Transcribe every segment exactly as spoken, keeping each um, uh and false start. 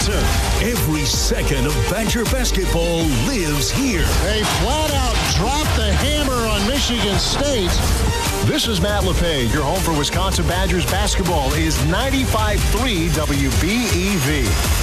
Listen, every second of Badger basketball lives here. They flat out dropped the hammer on Michigan State. This is Matt LePay. Your home for Wisconsin Badgers basketball is ninety-five point three W B E V.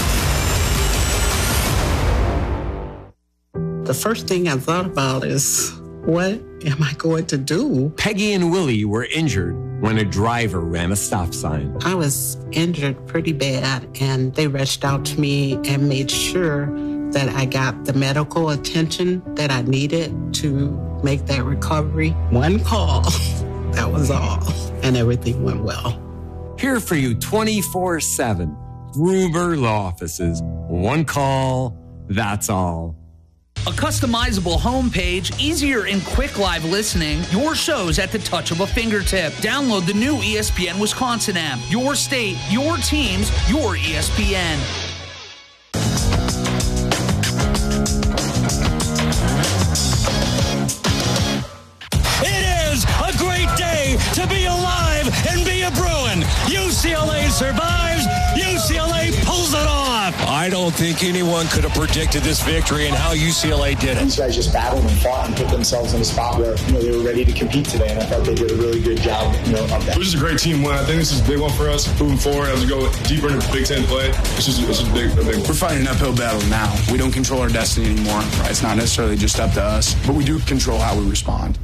The first thing I thought about is, what am I going to do? Peggy and Willie were injured when a driver ran a stop sign. I was injured pretty bad, and they rushed out to me and made sure that I got the medical attention that I needed to make that recovery. One call, that was all, and everything went well. Here for you twenty-four seven. Gruber Law Offices. One call, that's all. A customizable homepage, easier and quick live listening, your shows at the touch of a fingertip. Download the new E S P N Wisconsin app. Your state, your teams, your E S P N. It is a great day to be alive and be a Bruin. U C L A survives. U C L A pulls it off. I don't think anyone could have predicted this victory and how U C L A did it. These guys just battled and fought and put themselves in a spot where, you know, they were ready to compete today, and I thought they did a really good job, you know, of that. It was just a great team win. I think this is a big one for us moving forward as we go deeper into Big Ten play. It's just, it's just a big, a big one. We're fighting an uphill battle now. We don't control our destiny anymore. Right? It's not necessarily just up to us, but we do control how we respond.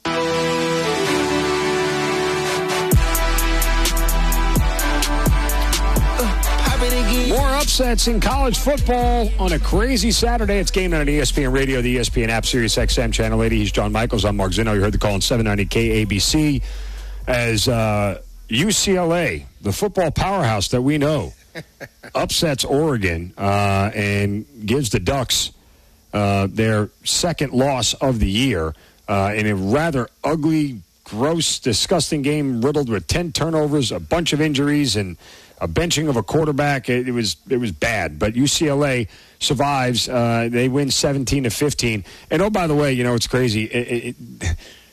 More upsets in college football on a crazy Saturday. It's Game Night on E S P N Radio, the E S P N app, Sirius X M Channel eighty. He's John Michaels. I'm Mark Zinno. You heard the call on seven ninety K A B C as uh, U C L A, the football powerhouse that we know, upsets Oregon uh, and gives the Ducks uh, their second loss of the year uh, in a rather ugly, gross, disgusting game riddled with ten turnovers, a bunch of injuries, and a benching of a quarterback. It, it was it was bad, but U C L A survives. Uh, they win seventeen to fifteen. And oh, by the way, you know it's crazy. It, it,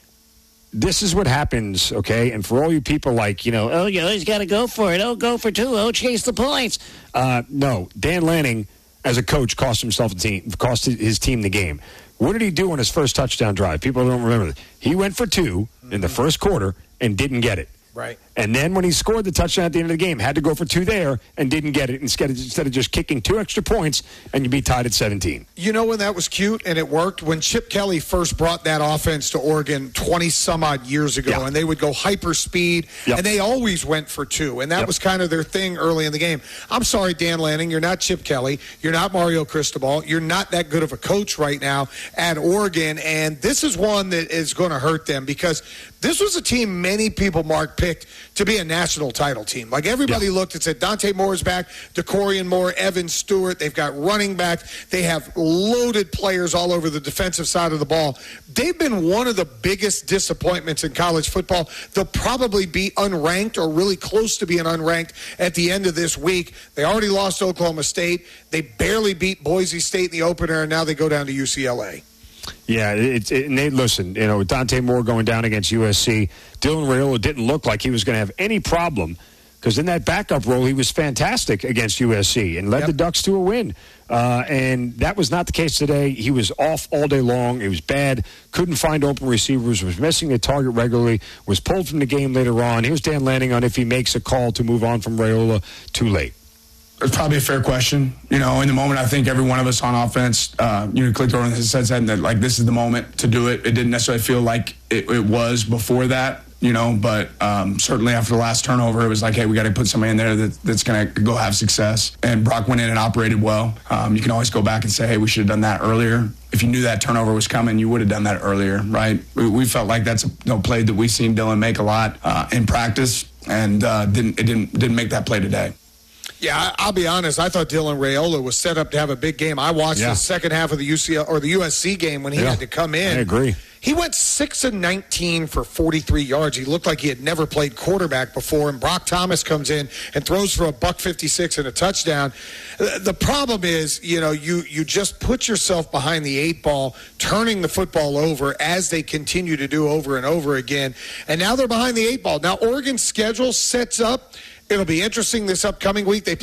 this is what happens, okay? And for all you people like, you know, oh, you always got to go for it. Oh, go for two. Oh, chase the points. Uh, no, Dan Lanning, as a coach, cost himself a team, cost his team the game. What did he do on his first touchdown drive? People don't remember this. He went for two mm-hmm. in the first quarter and didn't get it. Right. And then when he scored the touchdown at the end of the game, had to go for two there and didn't get it instead of, instead of just kicking two extra points, and you'd be tied at seventeen. You know when that was cute and it worked? When Chip Kelly first brought that offense to Oregon twenty-some-odd years ago, yeah. and they would go hyper speed, yep. and they always went for two, and that yep. was kind of their thing early in the game. I'm sorry, Dan Lanning, you're not Chip Kelly. You're not Mario Cristobal. You're not that good of a coach right now at Oregon, and this is one that is going to hurt them because this was a team many people, Mark, picked to be a national title team. Like everybody yeah. looked and said, Dante Moore's back, DeCorian Moore, Evan Stewart. They've got running back. They have loaded players all over the defensive side of the ball. They've been one of the biggest disappointments in college football. They'll probably be unranked or really close to being unranked at the end of this week. They already lost to Oklahoma State. They barely beat Boise State in the opener, and now they go down to U C L A. Yeah, it's it, and they, listen, you know, Dante Moore going down against U S C, Dylan Raiola didn't look like he was going to have any problem because in that backup role, he was fantastic against U S C and led yep. the Ducks to a win. Uh, and that was not the case today. He was off all day long. It was bad. Couldn't find open receivers, was missing the target regularly, was pulled from the game later on. Here's Dan Lanning on if he makes a call to move on from Raiola too late. It's probably a fair question. You know, in the moment, I think every one of us on offense, uh, you know, clicked over and said that, like, this is the moment to do it. It didn't necessarily feel like it, it was before that, you know, but um, certainly after the last turnover, it was like, hey, we got to put somebody in there that, that's going to go have success. And Brock went in and operated well. Um, you can always go back and say, hey, we should have done that earlier. If you knew that turnover was coming, you would have done that earlier, right? We, we felt like that's a you know, play that we've seen Dylan make a lot uh, in practice, and uh, didn't it didn't didn't make that play today. Yeah, I'll be honest. I thought Dylan Raiola was set up to have a big game. I watched yeah. the second half of the U C L or the U S C game when he yeah. had to come in. I agree. He went six and nineteen for forty-three yards. He looked like he had never played quarterback before. And Brock Thomas comes in and throws for a buck fifty-six and a touchdown. The problem is, you know, you you just put yourself behind the eight ball, turning the football over as they continue to do over and over again. And now they're behind the eight ball. Now Oregon's schedule sets up. It'll be interesting this upcoming week. They play